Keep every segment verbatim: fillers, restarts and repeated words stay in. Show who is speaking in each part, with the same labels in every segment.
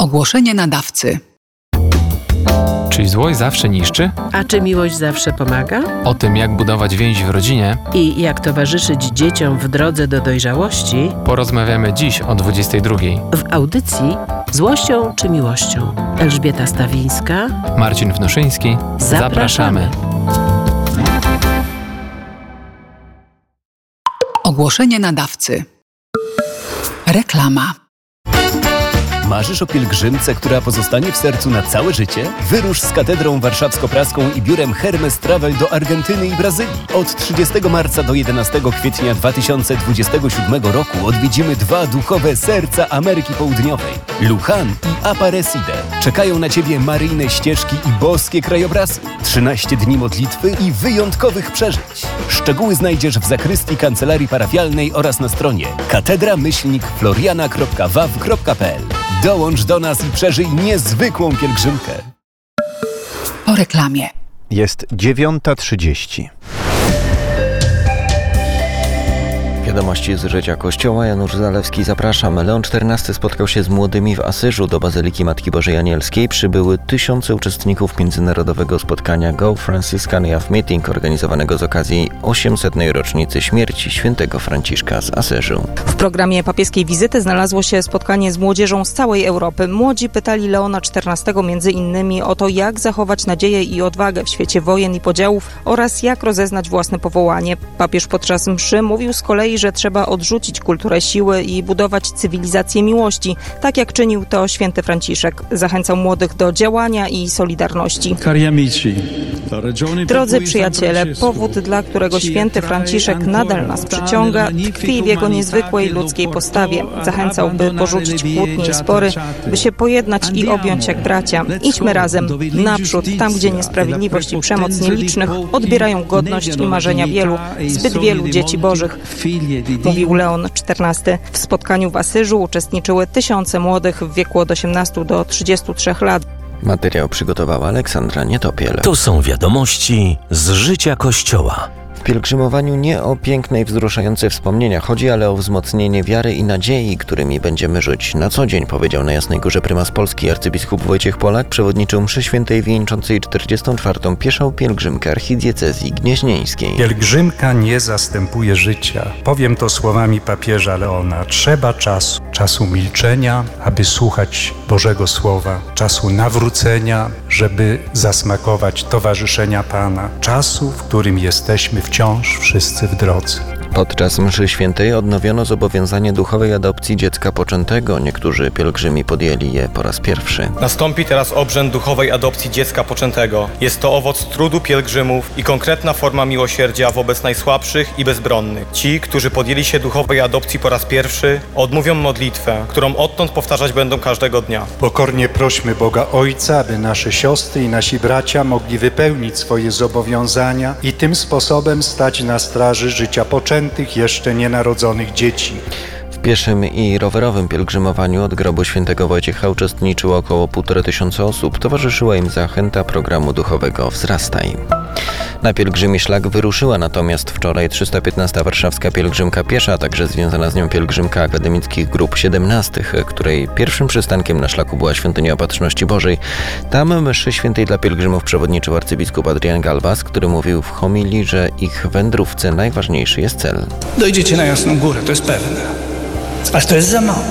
Speaker 1: Ogłoszenie nadawcy.
Speaker 2: Czy złość zawsze niszczy?
Speaker 3: A czy miłość zawsze pomaga?
Speaker 2: O tym, jak budować więź w rodzinie
Speaker 3: I jak towarzyszyć dzieciom w drodze do dojrzałości,
Speaker 2: porozmawiamy dziś o dwudziestej drugiej.
Speaker 3: w audycji Złością czy miłością. Elżbieta Stawińska.
Speaker 2: Marcin Wnuszyński.
Speaker 3: Zapraszamy.
Speaker 1: Ogłoszenie nadawcy. Reklama.
Speaker 4: Marzysz o pielgrzymce, która pozostanie w sercu na całe życie? Wyrusz z Katedrą Warszawsko-Praską i biurem Hermes Travel do Argentyny i Brazylii. Od trzydziestego marca do jedenastego kwietnia dwa tysiące dwudziestego siódmego roku odwiedzimy dwa duchowe serca Ameryki Południowej. Luján i Aparecida. Czekają na Ciebie maryjne ścieżki i boskie krajobrazy. trzynaście dni modlitwy i wyjątkowych przeżyć. Szczegóły znajdziesz w zakrystii kancelarii parafialnej oraz na stronie katedra myślnik floriana kropka w a w kropka p l. Dołącz do nas i przeżyj niezwykłą pielgrzymkę.
Speaker 1: Po reklamie.
Speaker 5: Jest dziewiąta trzydzieści.
Speaker 6: Wiadomości z życia Kościoła. Janusz Zalewski, zapraszam. Leon czternasty spotkał się z młodymi w Asyżu. Do Bazyliki Matki Bożej Anielskiej przybyły tysiące uczestników międzynarodowego spotkania Go Franciscan Youth Meeting, organizowanego z okazji osiemsetnej rocznicy śmierci świętego Franciszka z Asyżu.
Speaker 7: W programie papieskiej wizyty znalazło się spotkanie z młodzieżą z całej Europy. Młodzi pytali Leona czternastego między innymi o to, jak zachować nadzieję i odwagę w świecie wojen i podziałów oraz jak rozeznać własne powołanie. Papież podczas mszy mówił z kolei, że trzeba odrzucić kulturę siły i budować cywilizację miłości, tak jak czynił to święty Franciszek. Zachęcał młodych do działania i solidarności. Drodzy przyjaciele, powód, dla którego święty Franciszek nadal nas przyciąga, tkwi w jego niezwykłej ludzkiej postawie. Zachęcał, by porzucić kłótnie i spory, by się pojednać i objąć jak bracia. Idźmy razem, naprzód, tam gdzie niesprawiedliwość i przemoc nielicznych odbierają godność i marzenia wielu, zbyt wielu dzieci bożych. Mówił Leon czternasty. W spotkaniu w Asyżu uczestniczyły tysiące młodych w wieku od osiemnastu do trzydziestu trzech lat.
Speaker 6: Materiał przygotowała Aleksandra Nietopiel.
Speaker 8: To są wiadomości z życia Kościoła.
Speaker 6: W pielgrzymowaniu nie o piękne i wzruszające wspomnienia chodzi, ale o wzmocnienie wiary i nadziei, którymi będziemy żyć na co dzień, powiedział na Jasnej Górze prymas Polski arcybiskup Wojciech Polak. Przewodniczył mszy świętej wieńczącej czterdziestą czwartą pieszą pielgrzymkę archidiecezji gnieźnieńskiej.
Speaker 9: Pielgrzymka nie zastępuje życia. Powiem to słowami papieża Leona. Trzeba czasu, czasu milczenia, aby słuchać Bożego Słowa, czasu nawrócenia, żeby zasmakować towarzyszenia Pana, czasu, w którym jesteśmy wciąż wszyscy w drodze.
Speaker 6: Podczas mszy świętej odnowiono zobowiązanie duchowej adopcji dziecka poczętego. Niektórzy pielgrzymi podjęli je po raz pierwszy.
Speaker 10: Nastąpi teraz obrzęd duchowej adopcji dziecka poczętego. Jest to owoc trudu pielgrzymów i konkretna forma miłosierdzia wobec najsłabszych i bezbronnych. Ci, którzy podjęli się duchowej adopcji po raz pierwszy, odmówią modlitwę, którą odtąd powtarzać będą każdego dnia.
Speaker 9: Pokornie prośmy Boga Ojca, aby nasze siostry i nasi bracia mogli wypełnić swoje zobowiązania i tym sposobem stać na straży życia poczętych, jeszcze nienarodzonych dzieci.
Speaker 6: W pieszym i rowerowym pielgrzymowaniu od grobu świętego Wojciecha uczestniczyło około półtora tysiąca osób. Towarzyszyła im zachęta programu duchowego Wzrastaj. Na pielgrzymie szlak wyruszyła natomiast wczoraj trzysta piętnasta warszawska pielgrzymka piesza, a także związana z nią pielgrzymka akademickich grup siedemnastych, której pierwszym przystankiem na szlaku była Świątynia Opatrzności Bożej. Tam mszy świętej dla pielgrzymów przewodniczył arcybiskup Adrian Galbas, który mówił w homilii, że ich wędrówce najważniejszy jest cel.
Speaker 11: Dojdziecie na Jasną Górę, to jest pewne. Ale to jest za mało.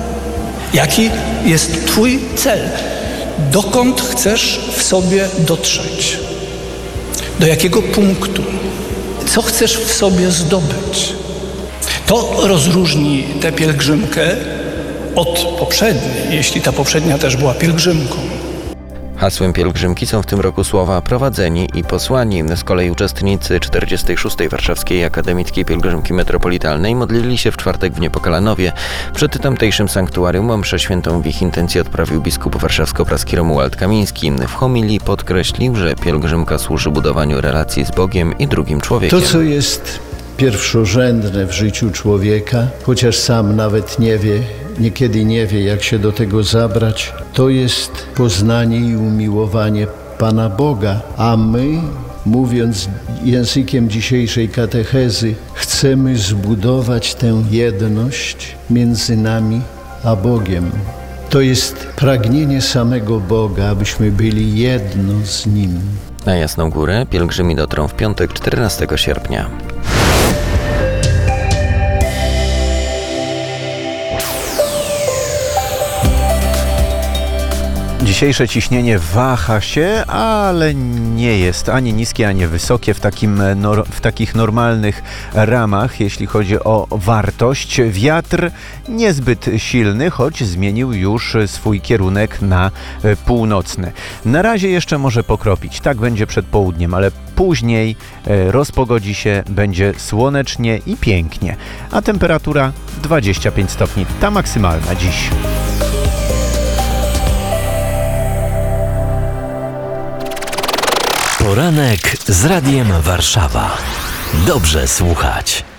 Speaker 11: Jaki jest Twój cel? Dokąd chcesz w sobie dotrzeć? Do jakiego punktu? Co chcesz w sobie zdobyć? To rozróżni tę pielgrzymkę od poprzedniej, jeśli ta poprzednia też była pielgrzymką.
Speaker 6: Hasłem pielgrzymki są w tym roku słowa prowadzeni i posłani. Z kolei uczestnicy czterdziestej szóstej Warszawskiej Akademickiej Pielgrzymki Metropolitalnej modlili się w czwartek w Niepokalanowie. Przed tamtejszym sanktuarium mszę świętą w ich intencji odprawił biskup warszawsko-praski Romuald Kamiński. W homilii podkreślił, że pielgrzymka służy budowaniu relacji z Bogiem i drugim człowiekiem.
Speaker 12: To, co jest pierwszorzędne w życiu człowieka, chociaż sam nawet nie wie, niekiedy nie wie, jak się do tego zabrać, to jest poznanie i umiłowanie Pana Boga, a my, mówiąc językiem dzisiejszej katechezy, chcemy zbudować tę jedność między nami a Bogiem. To jest pragnienie samego Boga, abyśmy byli jedno z Nim.
Speaker 6: Na Jasną Górę pielgrzymi dotrą w piątek czternastego sierpnia.
Speaker 5: Dzisiejsze ciśnienie waha się, ale nie jest ani niskie, ani wysokie w, takim, nor- w takich normalnych ramach, jeśli chodzi o wartość. Wiatr niezbyt silny, choć zmienił już swój kierunek na północny. Na razie jeszcze może pokropić, tak będzie przed południem, ale później rozpogodzi się, będzie słonecznie i pięknie, a temperatura dwadzieścia pięć stopni, ta maksymalna dziś.
Speaker 8: Poranek z Radiem Warszawa. Dobrze słuchać.